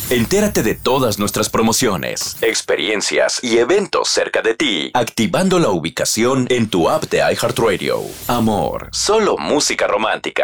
Entérate de todas nuestras promociones, experiencias y eventos cerca de ti, activando la ubicación en tu app de iHeartRadio. Amor, solo música romántica.